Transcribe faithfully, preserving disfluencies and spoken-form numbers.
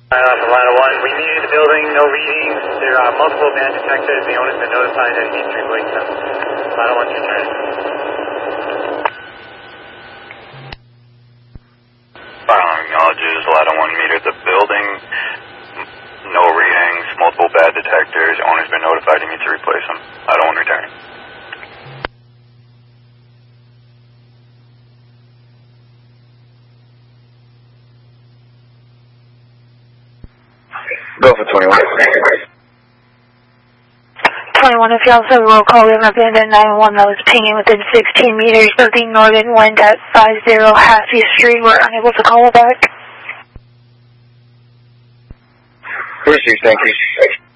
Uh, Ladder one, we needed the building, no readings. There are multiple band detectors. The owner's been notified that he needs to replace them. Ladder one's return. Final acknowledges Ladder one metered the building, no readings, multiple bad detectors. Owner's been notified he needs to replace them. Ladder one return. Go for twenty-one. twenty-one, if you also have a roll call, we have an abandoned nine one that was pinging within sixteen meters of the northern wind at five zero Hatfield Street. We're unable to call back. Received, thank you.